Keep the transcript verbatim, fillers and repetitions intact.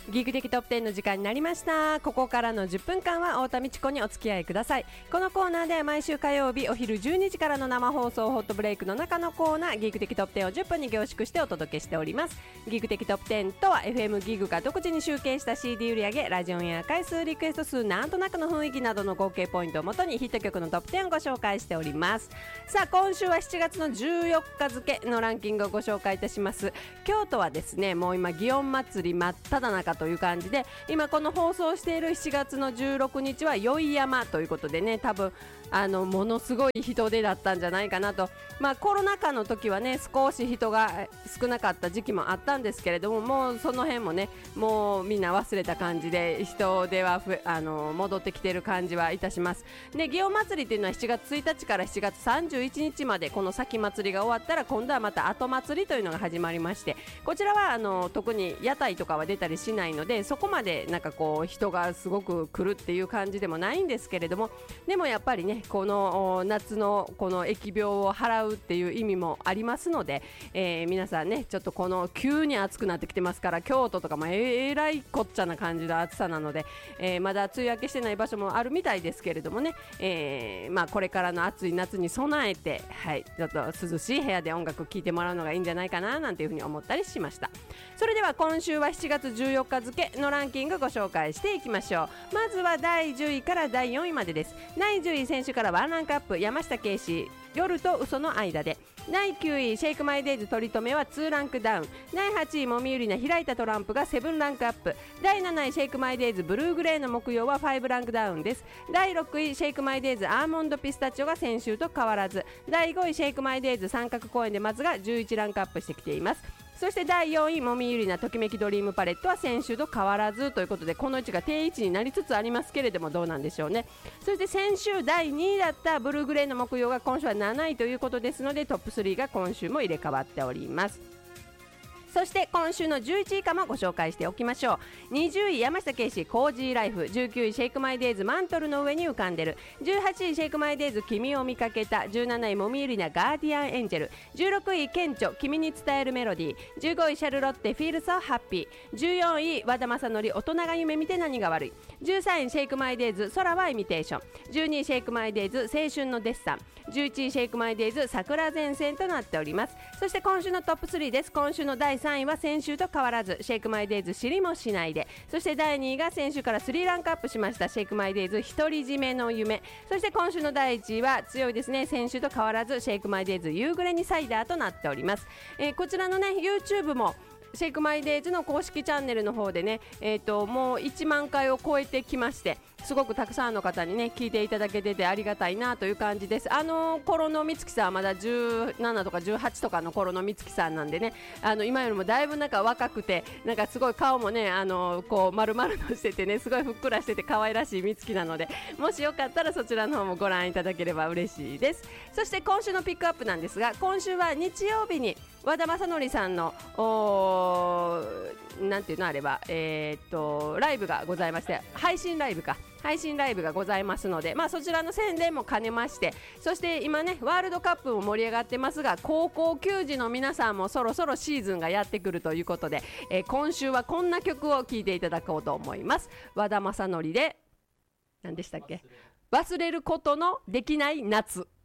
ギーク的トップテンの時間になりました。ここからのじゅっぷんかんは太田美智子にお付き合いください。このコーナーでは毎週火曜日お昼じゅうにじからの生放送ホットブレイクの中のコーナー、ギーク的トップテンをじゅっぷんに凝縮してお届けしております。ギーク的トップテンとは エフエム ギグが独自に集計した シーディー 売上、ラジオンエア回数、リクエスト数、なんとなくの雰囲気などの合計ポイントをもとにヒット曲のトップテンをご紹介しております。さあ、今週はしちがつのじゅうよっか付のランキングをご紹介いたします。京都はですね、もう今祇園祭り真っ只中という感じで、今この放送しているしちがつのじゅうろくにちは宵山ということでね、多分あのものすごい人出だったんじゃないかなと。まあコロナ禍の時はね、少し人が少なかった時期もあったんですけれども、もうその辺もね、もうみんな忘れた感じで人出はふあの戻ってきている感じはいたします。で、祇園祭りっていうのはしちがつついたちからしちがつさんじゅういちにちまで、この先祭りが終わったら今度はまた後祭りというのが始まりまして、こちらはあの特に屋台とかは出たりしないので、そこまでなんかこう人がすごく来るっていう感じでもないんですけれども、でもやっぱりね、この夏のこの疫病を払うっていう意味もありますので、えー、皆さんね、ちょっとこの急に暑くなってきてますから、京都とかもえらいこっちゃな感じの暑さなので、えー、まだ梅雨明けしてない場所もあるみたいですけれどもね、えーまあ、これからの暑い夏に備えて、はい、ちょっと涼しい部屋で音楽聴いてもらうのがいいんじゃないかななんていうふうに思ったりしました。それでは今週はしちがつじゅうよっか付のランキングご紹介していきましょう。まずはだいじゅういからだいよんいまでです。だいじゅうい、選手からワンランクアップ、山下圭司、夜と嘘の間で。だいきゅうい、シェイクマイデイズ取り留めはにランクダウン。だいはちい、もみゆりな開いたトランプがなランクアップ。だいなない、シェイクマイデイズブルーグレーの木曜はごランクダウンです。だいろくい、シェイクマイデイズアーモンドピスタチオが先週と変わらず。だいごい、シェイクマイデイズ三角公園で松がじゅういちランクアップしてきています。そしてだいよんい、もみゆりなときめきドリームパレットは先週と変わらずということで、この位置が定位置になりつつありますけれども、どうなんでしょうね。そして先週だいにいだったブルーグレーの木曜が今週はなないということですので、トップスリーが今週も入れ替わっております。そして今週のじゅういちい以下もご紹介しておきましょう。にじゅうい、山下圭司コージーライフ。じゅうきゅうい、シェイクマイデイズマントルの上に浮かんでる。じゅうはちい、シェイクマイデイズ君を見かけた。じゅうなない、もみゆりなガーディアンエンジェル。じゅうろくい、ケンチョ君に伝えるメロディー。じゅうごい、シャルロッテフィールソーハッピー。じゅうよんい、和田正則大人が夢見て何が悪い。じゅうさんい、シェイクマイデイズ空はイミテーション。じゅうにい、シェイクマイデイズ青春のデッサン。じゅういちい、シェイクマイデイズ桜前線となっております。そして今週のトップスリーです。今週のだいさんいは先週と変わらず、シェイクマイデイズ知りもしないで。そしてだいにいが先週からさんランクアップしました、シェイクマイデイズ独り占めの夢。そして今週のだいいちいは強いですね、先週と変わらずシェイクマイデイズ夕暮れにサイダーとなっております。えー、こちらのね YouTube もシェイクマイデイズの公式チャンネルの方でね、えーと、もういちまんかいを超えてきまして、すごくたくさんの方にね聞いていただけててありがたいなという感じです。あの頃の美月さんはまだじゅうななとかじゅうはちとかの頃の美月さんなんでね、あの今よりもだいぶなんか若くて、なんかすごい顔もね、あのこう丸々としててね、すごいふっくらしてて可愛らしい美月なので、もしよかったらそちらの方もご覧いただければ嬉しいです。そして今週のピックアップなんですが、今週は日曜日に和田正則さんのなんていうのあれば、えー、っとライブがございまして、配信ライブか配信ライブがございますので、まあ、そちらの宣伝も兼ねまして、そして今ねワールドカップも盛り上がってますが、高校球児の皆さんもそろそろシーズンがやってくるということで、えー、今週はこんな曲を聴いていただこうと思います。和田正則で何でしたっけ、忘れることのできない夏。